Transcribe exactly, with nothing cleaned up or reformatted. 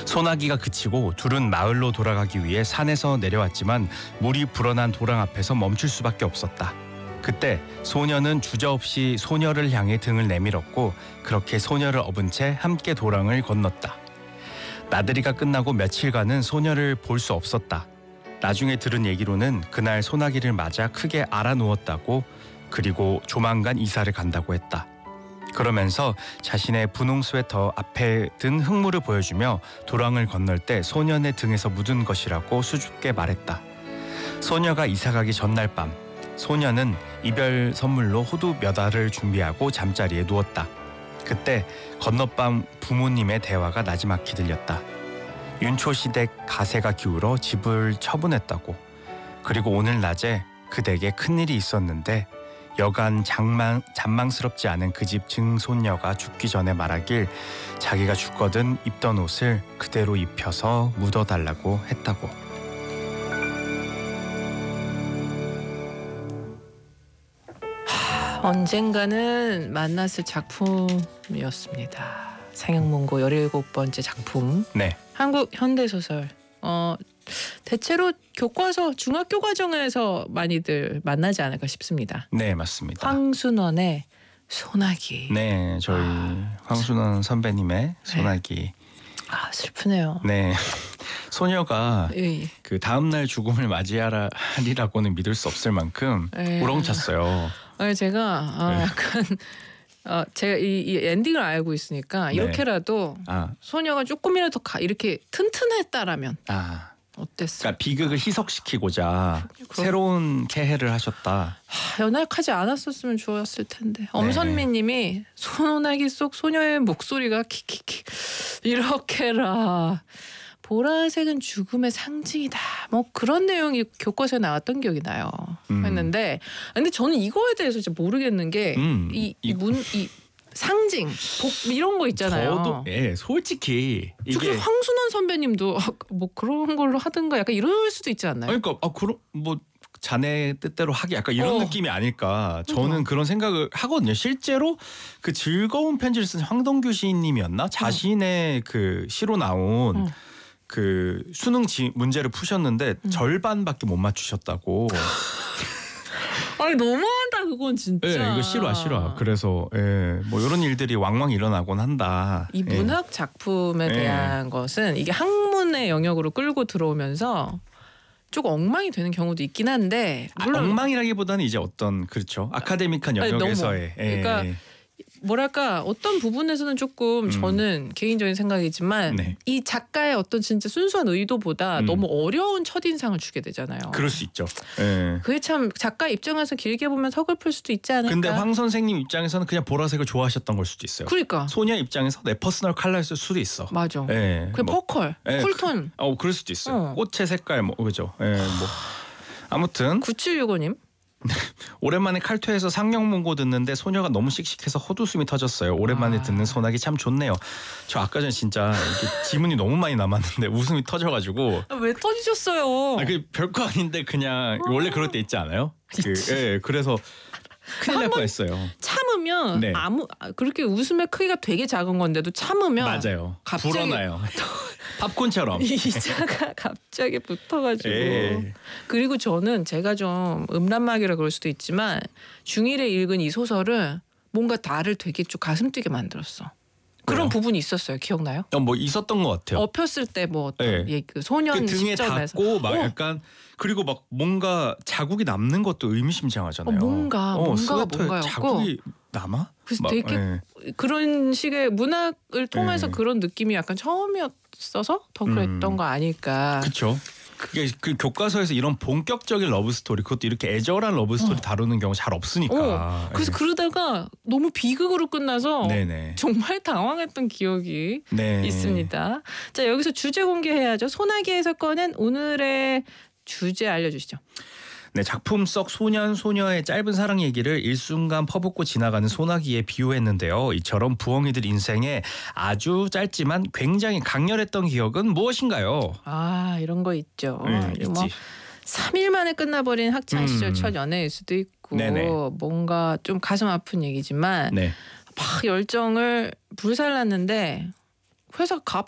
소나기가 그치고 둘은 마을로 돌아가기 위해 산에서 내려왔지만 물이 불어난 도랑 앞에서 멈출 수밖에 없었다. 그때 소녀는 주저없이 소녀를 향해 등을 내밀었고 그렇게 소녀를 업은 채 함께 도랑을 건넜다. 나들이가 끝나고 며칠간은 소녀를 볼 수 없었다. 나중에 들은 얘기로는 그날 소나기를 맞아 크게 알아누웠다고, 그리고 조만간 이사를 간다고 했다. 그러면서 자신의 분홍 스웨터 앞에 든 흙물을 보여주며 도랑을 건널 때 소년의 등에서 묻은 것이라고 수줍게 말했다. 소녀가 이사가기 전날 밤, 소녀는 이별 선물로 호두 몇 알을 준비하고 잠자리에 누웠다. 그때 건너밤 부모님의 대화가 나지막히 들렸다. 윤초시댁 가세가 기울어 집을 처분했다고. 그리고 오늘 낮에 그 댁에 큰일이 있었는데 여간 장망, 잔망스럽지 않은 그 집 증손녀가 죽기 전에 말하길 자기가 죽거든 입던 옷을 그대로 입혀서 묻어달라고 했다고. 하, 언젠가는 만났을 작품이었습니다. 상영문고 열일곱 번째 작품. 네. 한국 현대소설. 어, 대체로 교과서 중학교 과정에서 많이들 만나지 않을까 싶습니다. 네, 맞습니다. 황순원의 소나기. 네, 저희 아, 황순원 선배님의 소나기. 네. 아, 슬프네요. 네. 소녀가 예. 그 다음 날 죽음을 맞이하리라고는 믿을 수 없을 만큼 에. 우렁찼어요. 아니, 제가 아, 네. 약간 어, 제가 이, 이 엔딩을 알고 있으니까 네. 이렇게라도 아. 소녀가 조금이라도 가, 이렇게 튼튼했다라면 아. 어땠어? 그러니까 비극을 희석시키고자 그럼. 새로운 캐해를 하셨다. 하, 연약하지 않았었으면 좋았을 텐데. 엄선미님이 소나기 속 소녀의 목소리가 키키키 이렇게라. 보라색은 죽음의 상징이다. 뭐 그런 내용이 교과서에 나왔던 기억이 나요. 음. 했는데, 근데 저는 이거에 대해서 진짜 모르겠는 게 이 이 문 이 상징, 복 이런 거 있잖아요. 저도 예, 솔직히 특히 이게 황순원 선배님도 뭐 그런 걸로 하든가 약간 이럴 수도 있지 않나요? 그러니까 아 그럼 뭐 자네 뜻대로 하기 약간 이런 어. 느낌이 아닐까. 저는 어. 그런 생각을 하거든요. 실제로 그 즐거운 편지를 쓴 황동규 시인님이었나? 자신의 그 시로 나온 어. 그 수능 지, 문제를 푸셨는데 음. 절반밖에 못 맞추셨다고. 아니 너무한다 그건 진짜. 예, 이거 싫어 싫어. 그래서 예, 뭐 이런 일들이 왕왕 일어나곤 한다. 이 예. 문학 작품에 예. 대한 것은 이게 학문의 영역으로 끌고 들어오면서 조금 엉망이 되는 경우도 있긴 한데 물론 아, 엉망이라기보다는 이제 어떤 그렇죠 아카데믹한 아니, 영역에서의 너무. 예. 그러니까 뭐랄까 어떤 부분에서는 조금 음. 저는 개인적인 생각이지만 네. 이 작가의 어떤 진짜 순수한 의도보다 음. 너무 어려운 첫인상을 주게 되잖아요. 그럴 수 있죠. 예. 그게 참 작가 입장에서 길게 보면 서글플 수도 있지 않을까. 근데 황 선생님 입장에서는 그냥 보라색을 좋아하셨던 걸 수도 있어요. 그러니까 소녀 입장에서 내 퍼스널 컬러였을 수도 있어. 맞아. 예. 그냥 뭐, 퍼컬, 예, 쿨톤. 어, 그럴 수도 있어요. 어. 꽃의 색깔 뭐 그죠. 예, 뭐 아무튼 구칠육오님. 오랜만에 칼퇴해서 상영문고 듣는데 소녀가 너무 씩씩해서 헛웃음이 터졌어요. 오랜만에 아. 듣는 소나기 참 좋네요. 저 아까 전에 진짜 이렇게 지문이 너무 많이 남았는데 웃음이 터져가지고. 아, 왜 터지셨어요? 아, 그 별거 아닌데 그냥 원래 그럴 때 있지 않아요? 그, 있지. 예, 그래서 큰일 날 한번 뻔했어요. 참으면 네. 아무 아, 그렇게 웃음의 크기가 되게 작은 건데도 참으면 맞아요. 갑자기- 불어나요. 팝콘처럼. 이자가 갑자기 붙어가지고. 예. 그리고 저는 제가 좀 음란막이라 그럴 수도 있지만 중일에 읽은 이 소설은 뭔가 나를 되게 좀 가슴 뛰게 만들었어. 그런 왜요? 부분이 있었어요. 기억나요? 어, 뭐 있었던 것 같아요. 엎혔을 때 뭐 어떤 네. 예, 그 소년 그 등에 시점에서 닿고 막 어. 약간 그리고 막 뭔가 자국이 남는 것도 의미심장하잖아요. 어, 뭔가, 뭔가가 스웨터에 뭔가였고. 자국이 남아? 그래서 막, 되게 예. 그런 식의 문학을 통해서 네. 그런 느낌이 약간 처음이었어서 더 그랬던 음. 거 아닐까. 그렇죠. 그게 그 교과서에서 이런 본격적인 러브 스토리, 그것도 이렇게 애절한 러브 스토리 어. 다루는 경우 잘 없으니까. 어, 그래서 예. 그러다가 너무 비극으로 끝나서 네네. 정말 당황했던 기억이 네. 있습니다. 자, 여기서 주제 공개해야죠. 소나기에서 꺼낸 오늘의 주제 알려주시죠. 네, 작품 속 소년 소녀의 짧은 사랑 얘기를 일순간 퍼붓고 지나가는 소나기에 비유했는데요. 이처럼 부엉이들 인생에 아주 짧지만 굉장히 강렬했던 기억은 무엇인가요? 아, 이런 거 있죠. 네, 이게 뭐 있지. 삼 일 만에 끝나버린 학창 시절 음. 첫 연애일 수도 있고 네네. 뭔가 좀 가슴 아픈 얘기지만 네. 막 열정을 불살랐는데 회사가